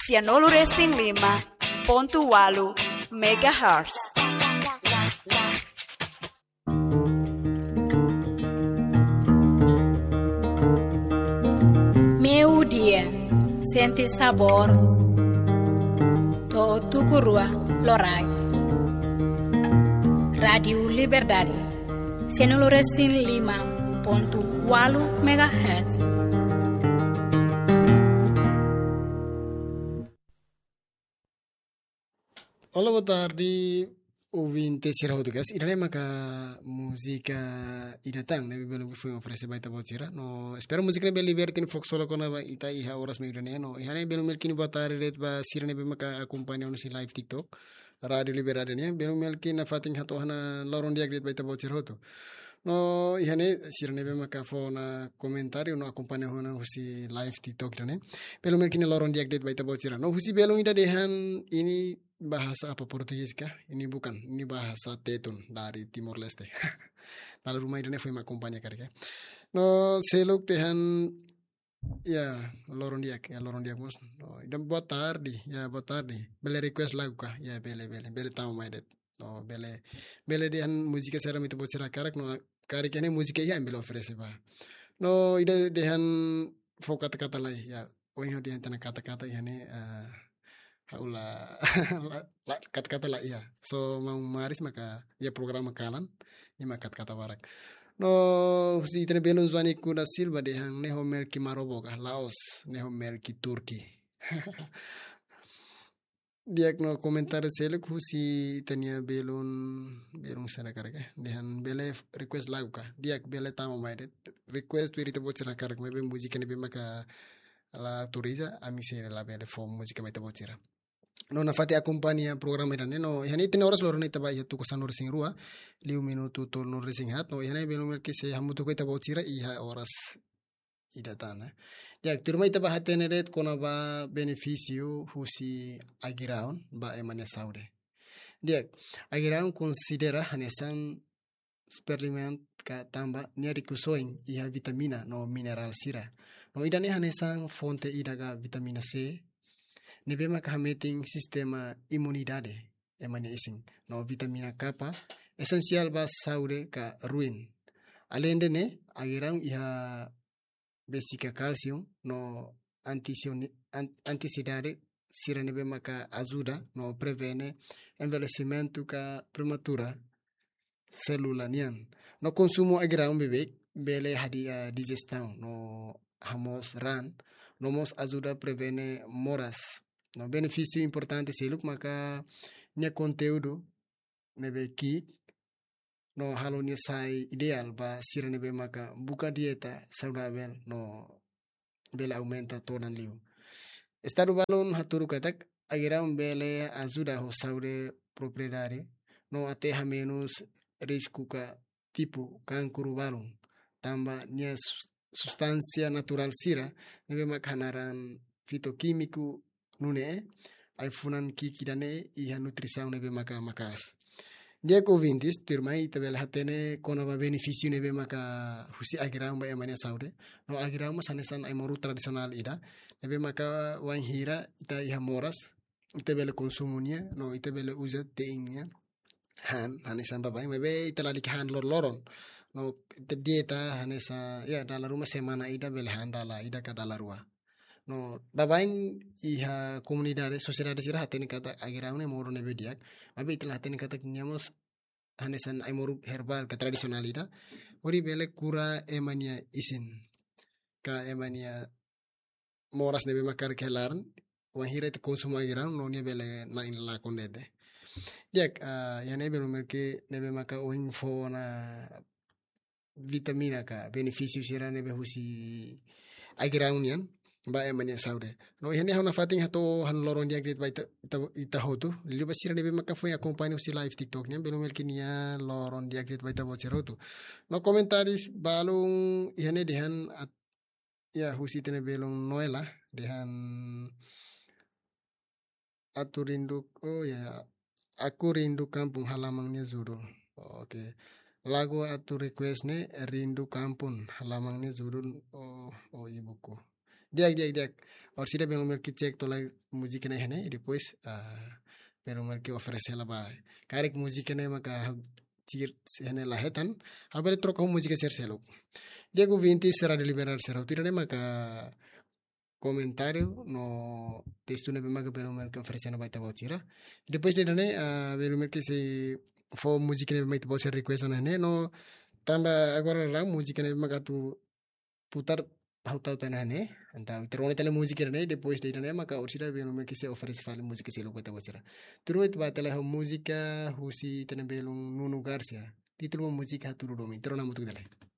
Sianolo Racing 5.8 MHz. Meu dia senti sabor to tukurua lorai Radio Liberdade Sianolo Racing 5.8 MHz. Olá, boa tarde, ouvintes seraudigas. Irane maka música idatang, né? Belo foi oferecer baita botira. No, espero música ne belo libertin fox solo kona ba ita iha horas me irane. No, ihane belo melkin boa tarde ret ba sirane be maka acompanhar no si live TikTok. Radio Liberade ne belo melkin na fating hato hana loron dia ret baita botira hoto. No, ihane sirane be maka fona comentario no acompanhar hana si live TikTok ne. Belo melkin loron dia ret baita botira. No, husi belo ida dehan ini bahasa apa Portugis kah? Ini bukan, ini bahasa Tetun dari Timor Leste. Lalu rumah ini foi makumpanya karya. No seluk tehan ya loron dia mus. No dan buat tardi ya buat tardi. Bele request lagu kah? Ya bele tahu maidet. No bele dehan musika seram itu buat karak no karik ini musika ya bele oferese ba. No ida dehan fo kata-kata lai ya. Oh yang dia tanah kata-kata ini haula kata-kata lah ya so mau maris maka ya program makalan ya maka kata warak no si tene belon zwani kuna silva de hang neho merki marobo kah Laos neho merki Turki diak no komentar selek husi tenia belon sana karaka dehan bele request lagu kah diak bele tamo maidet request wirita bocira karak mebe musika ne be maka la turiza amisere la bele fo musika baita bocira no na fati acompanha programa irane no yani tene horas lorone taba ya tu kosan racing rua liu minuto to no racing hat no yani belo mel ke se hamutu ko taba otira iha horas idatana ya turma itaba hatene ret kona ba beneficio husi agiraun ba emane saude dia agiraun considera hanesan suplement ka tamba niari kusoin iha vitamina no mineral sira no idane hanesan fonte idaga vitamina C nebe maka hameting sistema imunidade emane ising no vitamina kapa esensial ba saude ka ruin alende ne agirang iha basica calcium no antisidade sira nebe maka ajuda no prevene envelhecimento ka prematura célula nian no consumo agirang bebek bele hadia digestão no hamos ran no mos ajuda prevene moras no benefício importante seluk maka nya conteúdo nebe ki no halonya sai ideal ba sira nebe maka buka dieta saudável no bele aumenta tonan liu estado balon haturu katak agira bele ajuda ho saude propriedade no ateha menos risco ka tipo cancro balon tamba nya substancia natural sira nebe maka naran fitoquímico nune ai funan kiki dane iha nutrição nebe maka makas dia ko vintis turmai tabel hatene kono ba beneficio nebe maka husi agiram ba emane saude no agiram sanesan ai moru tradisional ida nebe maka wan hira ita iha moras ita bele konsumunya no ita bele uza teingnya hanesan babai mebe ita lalik han loron no ita dieta hanesa ya dalam rumah semana ida bele handala ida ka dalarua no babain iha comunidade sociedade sira hatene kata agiraune moro nebe diak mabe itla hatene kata kinyamos hanesan ay moro herbal ka tradisionalida ori bele kura emania isin ka emania moras nebe makar kelaran wahira te konsumo agiraun no ne bele na in la kondede diak ya nebe merke nebe maka oing fo na vitamina ka beneficio sira nebe husi agiraun yan ba emanya saude no ihane hona fating hato han loron dia grit ba ita hotu lilu basira nebe maka foi acompanha si live TikTok nya belo melkinia loron dia grit ba ita bocer hotu no komentaris balung ihane dehan ya husi tene belong noela dehan aturindu oh ya aku rindu kampung halamangnya Zurul oke lagu atu request ne rindu kampung halamangnya Zurul oh ibuku Diak. Or sida belum merki cek tolak musik na hene e depois belum merki oferecer la ba. Karek musik na maka tir hene lahetan, habere troca música ser selo. Diego 20 será deliberar será tirane maka comentário no texto na bema que pelo menos que oferecendo vai estar tira. Depois de né pelo menos que se for música na bema que pode ser request na né no tamba agora lá música na bema que tu putar pauta na né então terone tele música né depois de né maka orsida pelo menos que se oferece fale música se lo vai estar tira. Terus vai tele música husi tene belum no lugar sia. Título música tu domi terona mutu dele.